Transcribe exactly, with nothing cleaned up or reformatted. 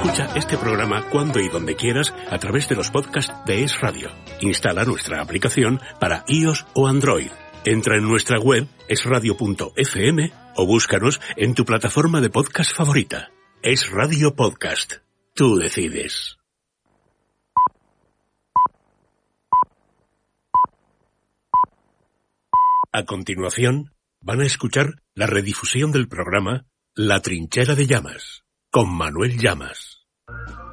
Escucha este programa cuando y donde quieras a través de los podcasts de Es Radio. Instala nuestra aplicación para iOS o Android. Entra en nuestra web es radio punto f m o búscanos en tu plataforma de podcast favorita. Es Radio Podcast. Tú decides. A continuación, van a escuchar la redifusión del programa La Trinchera de Llamas, con Manuel Llamas.